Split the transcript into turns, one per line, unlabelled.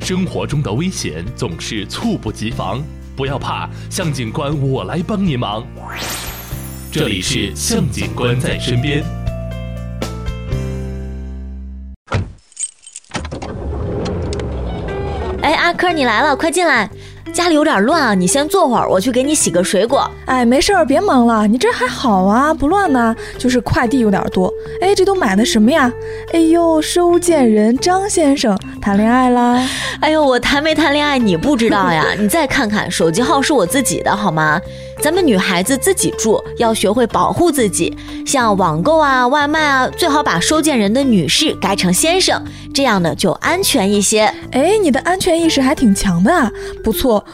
生活中的危险总是猝不及防，不要怕，向警官我来帮您忙。这里是向警官在身边。
哎，阿珂你来了，快进来。家里有点乱啊，你先坐会儿，我去给你洗个水果。
哎，没事儿，别忙了，你这还好啊，不乱呢，就是快递有点多。哎，这都买的什么呀？哎呦，收件人张先生谈恋爱啦！
哎呦，我谈没谈恋爱你不知道呀？你再看看，手机号是我自己的好吗？咱们女孩子自己住，要学会保护自己，像网购啊、外卖啊，最好把收件人的女士改成先生，这样呢就安全一些。
哎，你的安全意识还挺强的啊，不错，